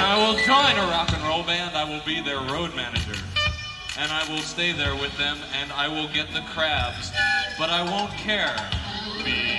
I will join a rock and roll band, I will be their road manager. And I will stay there with them, and I will get the crabs. But I won't care,